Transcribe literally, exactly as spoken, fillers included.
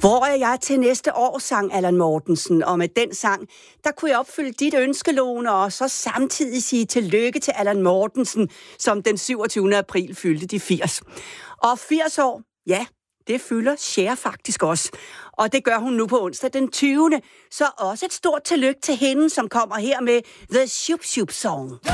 Hvor er jeg til næste år, sang Allan Mortensen, og med den sang, der kunne jeg opfylde dit ønske, Lone, og så samtidig sige tillykke til Allan Mortensen, som den syvogtyvende april fyldte de firs. Og firs år, ja, det fylder Cher faktisk også. Og det gør hun nu på onsdag den tyvende Så også et stort tillykke til hende, som kommer her med The Shoop Shoop Song.